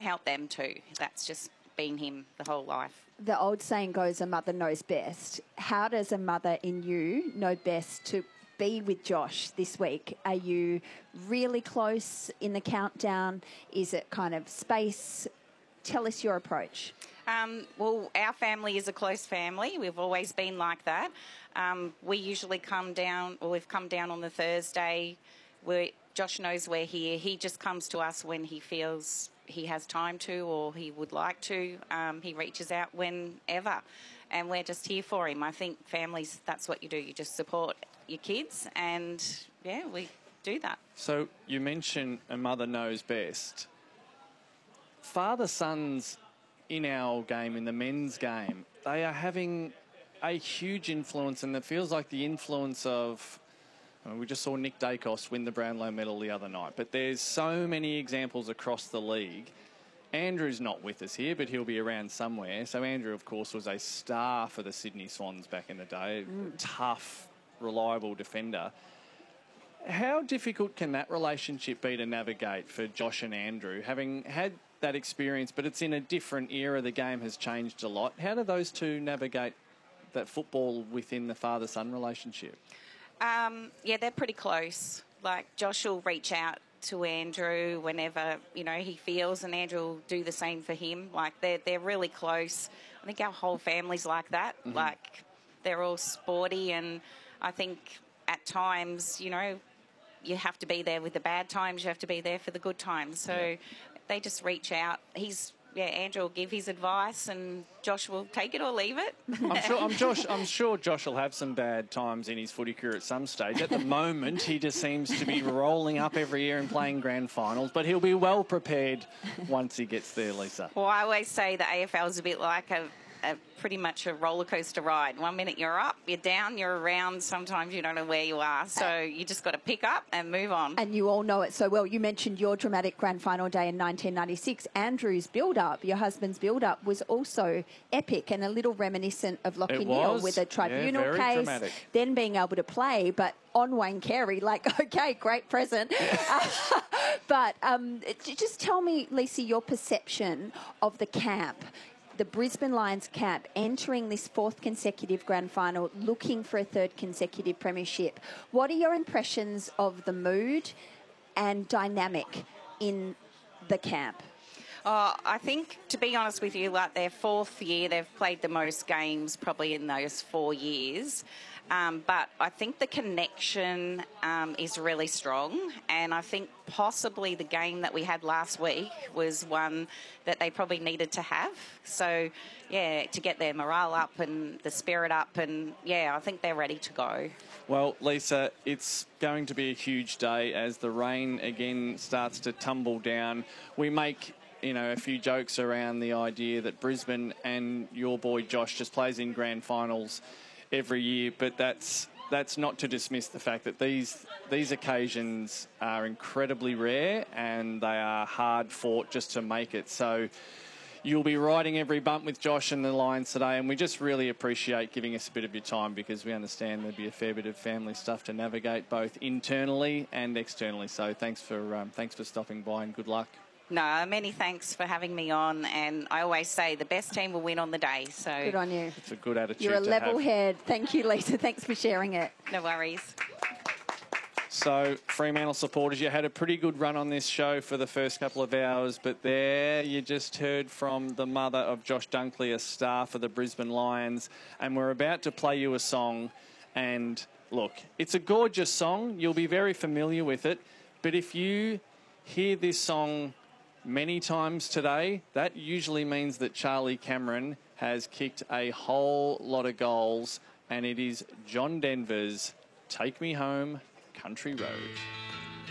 help them too. That's just been him the whole life. The old saying goes, a mother knows best. How does a mother in you know best to be with Josh this week? Are you really close in the countdown? Is it kind of space? Tell us your approach. Well, our family is a close family. We've always been like that. We usually come down, or we've come down on the Thursday. Josh knows we're here. He just comes to us when he feels he has time to or he would like to. He reaches out whenever, and we're just here for him. I think families, that's what you do. You just support your kids, and, yeah, we do that. So you mentioned a mother knows best. Father-sons in our game, in the men's game, they are having a huge influence, and it feels like the influence of... we just saw Nick Dacos win the Brownlow medal the other night, but there's so many examples across the league. Andrew's not with us here, but he'll be around somewhere. So Andrew, of course, was a star for the Sydney Swans back in the day. Tough, reliable defender. How difficult can that relationship be to navigate for Josh and Andrew, having had that experience, but it's in a different era, the game has changed a lot? How do those two navigate that football within the father-son relationship? Yeah, they're pretty close. Like, Josh will reach out to Andrew whenever, he feels, and Andrew will do the same for him. Like, they're really close. I think our whole family's like that. Mm-hmm. Like, they're all sporty, and I think at times, you have to be there with the bad times, you have to be there for the good times. So they just reach out. Andrew will give his advice, and Josh will take it or leave it. I'm sure Josh will have some bad times in his footy career at some stage. At the moment, he just seems to be rolling up every year and playing grand finals, but he'll be well prepared once he gets there, Lisa. Well, I always say the AFL is a bit like a pretty much a roller coaster ride. 1 minute you're up, you're down, you're around. Sometimes you don't know where you are. So you just got to pick up and move on. And you all know it so well. You mentioned your dramatic grand final day in 1996. Andrew's build-up, your husband's build-up, was also epic and a little reminiscent of Lachie Neale with a tribunal case, dramatic. Then being able to play, but on Wayne Carey, okay, great present. But just tell me, Lisa, your perception of the camp, the Brisbane Lions camp, entering this fourth consecutive grand final, looking for a third consecutive premiership. What are your impressions of the mood and dynamic in the camp? I think, to be honest with you, like their fourth year, they've played the most games probably in those 4 years. But I think the connection is really strong, and I think possibly the game that we had last week was one that they probably needed to have. So, to get their morale up and the spirit up, and, I think they're ready to go. Well, Lisa, it's going to be a huge day as the rain again starts to tumble down. We make a few jokes around the idea that Brisbane and your boy Josh just plays in grand finals every year, but that's not to dismiss the fact that these occasions are incredibly rare and they are hard fought just to make it. So you'll be riding every bump with Josh and the Lions today, and we just really appreciate giving us a bit of your time, because we understand there'd be a fair bit of family stuff to navigate both internally and externally. So thanks for stopping by, and good luck. No, many thanks for having me on, and I always say the best team will win on the day. So good on you. It's a good attitude. You're a level head. Thank you, Lisa. Thanks for sharing it. No worries. So, Fremantle supporters, you had a pretty good run on this show for the first couple of hours, but there you just heard from the mother of Josh Dunkley, a star for the Brisbane Lions, and we're about to play you a song. And look, it's a gorgeous song. You'll be very familiar with it, but if you hear this song many times today, that usually means that Charlie Cameron has kicked a whole lot of goals, and it is John Denver's Take Me Home, Country Road.